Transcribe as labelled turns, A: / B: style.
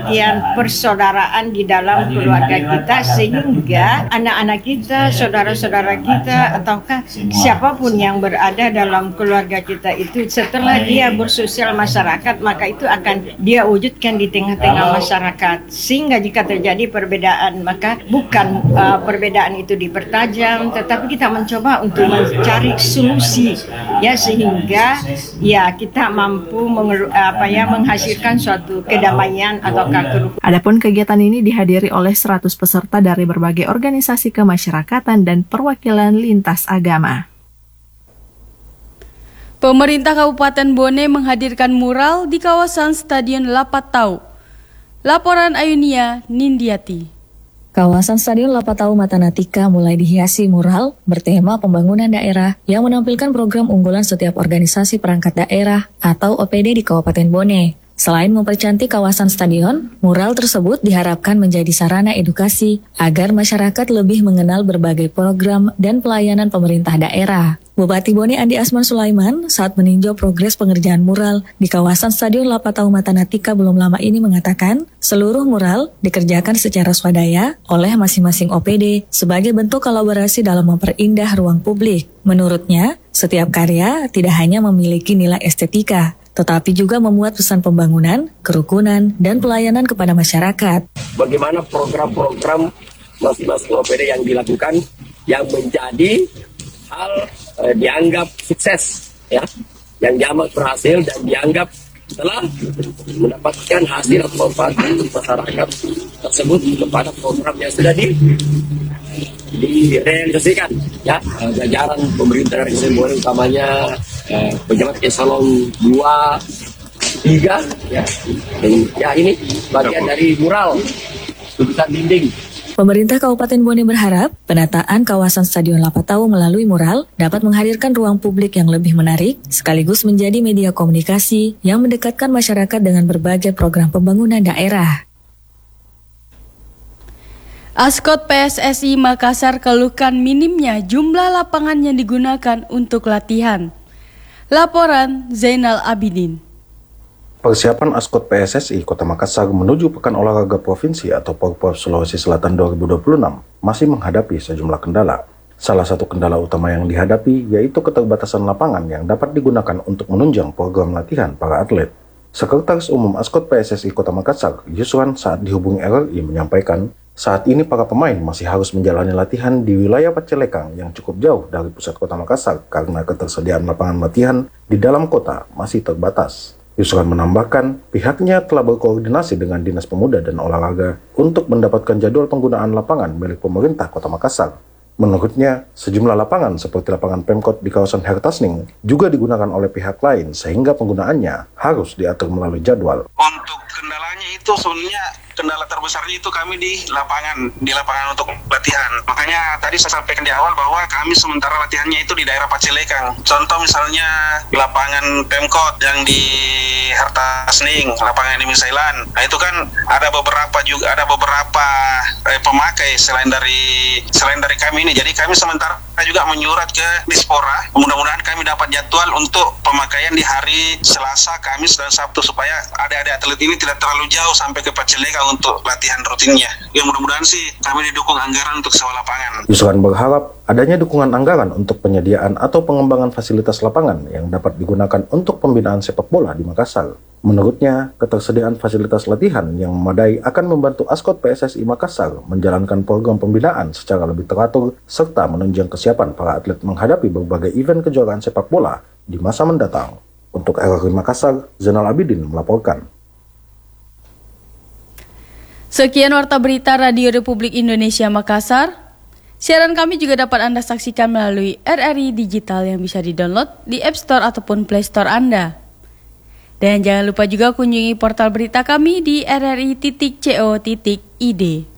A: pengertian persaudaraan di dalam keluarga kita, sehingga anak-anak kita, saudara-saudara kita, ataukah siapapun yang berada dalam keluarga kita itu, setelah dia bersosial masyarakat, maka itu akan dia wujudkan di tengah-tengah masyarakat. Sehingga jika terjadi perbedaan, maka bukan perbedaan itu dipertajam, tetapi kita mencoba untuk mencari solusi, ya, sehingga ya kita mampu menghasilkan suatu kedamaian atau kerukunan.
B: Adapun kegiatan ini dihadiri oleh 100 peserta dari berbagai organisasi kemasyarakatan dan perwakilan lintas agama.
C: Pemerintah Kabupaten Bone menghadirkan mural di kawasan Stadion Lapatau. Laporan Ayunia Nindiati.
D: Kawasan Stadion Lapatau Matanatika mulai dihiasi mural bertema pembangunan daerah yang menampilkan program unggulan setiap organisasi perangkat daerah atau OPD di Kabupaten Bone. Selain mempercantik kawasan stadion, mural tersebut diharapkan menjadi sarana edukasi agar masyarakat lebih mengenal berbagai program dan pelayanan pemerintah daerah. Bupati Bone Andi Asman Sulaiman saat meninjau progres pengerjaan mural di kawasan Stadion Lapatau Matanatika belum lama ini mengatakan, seluruh mural dikerjakan secara swadaya oleh masing-masing OPD sebagai bentuk kolaborasi dalam memperindah ruang publik. Menurutnya, setiap karya tidak hanya memiliki nilai estetika, tetapi juga memuat pesan pembangunan, kerukunan, dan pelayanan kepada masyarakat.
E: Bagaimana program-program masing-masing OPD yang dilakukan yang menjadi hal dianggap sukses, ya, yang dianggap berhasil dan dianggap telah mendapatkan hasil atau manfaat untuk masyarakat tersebut kepada program yang sudah direalisasikan, ya, jajaran pemerintah dari Bone utamanya pejabat eselon 2, 3, ya, ini bagian dari mural tulisan dinding.
D: Pemerintah Kabupaten Bone berharap penataan kawasan Stadion Lapatau melalui mural dapat menghadirkan ruang publik yang lebih menarik, sekaligus menjadi media komunikasi yang mendekatkan masyarakat dengan berbagai program pembangunan daerah.
C: Askot PSSI Makassar keluhkan minimnya jumlah lapangan yang digunakan untuk latihan. Laporan Zainal Abidin.
F: Persiapan Askot PSSI Kota Makassar menuju Pekan Olahraga Provinsi atau Porprov Sulawesi Selatan 2026 masih menghadapi sejumlah kendala. Salah satu kendala utama yang dihadapi yaitu keterbatasan lapangan yang dapat digunakan untuk menunjang program latihan para atlet. Sekretaris Umum Askot PSSI Kota Makassar, Yusran, saat dihubungi RRI menyampaikan, saat ini para pemain masih harus menjalani latihan di wilayah Pacelekang yang cukup jauh dari pusat Kota Makassar karena ketersediaan lapangan latihan di dalam kota masih terbatas. Yusran menambahkan, pihaknya telah berkoordinasi dengan Dinas Pemuda dan Olahraga untuk mendapatkan jadwal penggunaan lapangan milik pemerintah Kota Makassar. Menurutnya, sejumlah lapangan seperti lapangan Pemkot di kawasan Hertasning juga digunakan oleh pihak lain sehingga penggunaannya harus diatur melalui jadwal.
G: Untuk kendalanya itu sebenarnya kendala terbesarnya itu kami di lapangan untuk latihan. Makanya tadi saya sampaikan di awal bahwa kami sementara latihannya itu di daerah Pacelekang. Contoh misalnya di lapangan Pemkot yang di Hertasning, lapangan di Misailan. Nah itu kan ada beberapa pemakai selain dari kami ini. Jadi kami sementara juga menyurat ke Dispora. Mudah-mudahan kami dapat jadwal untuk pemakaian di hari Selasa, Kamis, dan Sabtu supaya adik-adik atlet ini tidak terlalu jauh sampai ke Pacelekang untuk latihan rutinnya. Ya mudah-mudahan sih kami didukung anggaran untuk sewa lapangan.
F: Yusran berharap adanya dukungan anggaran untuk penyediaan atau pengembangan fasilitas lapangan yang dapat digunakan untuk pembinaan sepak bola di Makassar. Menurutnya, ketersediaan fasilitas latihan yang memadai akan membantu Askot PSSI Makassar menjalankan program pembinaan secara lebih teratur serta menunjang kesiapan para atlet menghadapi berbagai event kejuaraan sepak bola di masa mendatang. Untuk RRI Makassar, Zainal Abidin melaporkan.
C: Sekian warta berita Radio Republik Indonesia Makassar. Siaran kami juga dapat Anda saksikan melalui RRI Digital yang bisa di-download di App Store ataupun Play Store Anda. Dan jangan lupa juga kunjungi portal berita kami di rri.co.id.